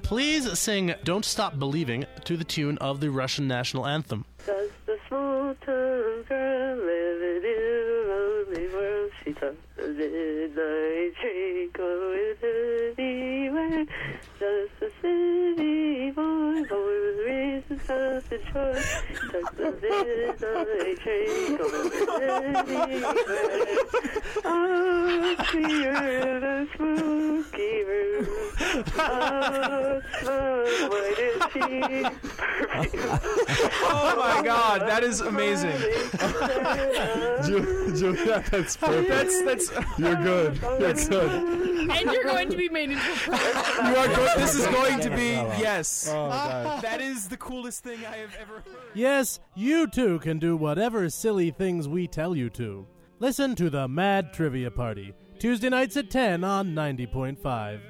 please sing Don't Stop Believing to the tune of the Russian national anthem. Does the small-town girl live in a lonely world? She talks the midnight train going anywhere. Does the city boy with reason self and choice? Talks the midnight train going anywhere. Oh, clear the spooky room. Oh, smell white as she's perfume. Oh my God, that is amazing. Julia, that's perfect. That's You're good. That's good. And you're going to be made into a you are good. This is going to be yes. Oh, God. That is the coolest thing I have ever heard. Yes, you too can do whatever silly things we tell you to. Listen to the Mad Trivia Party, Tuesday nights at 10 on 90.5.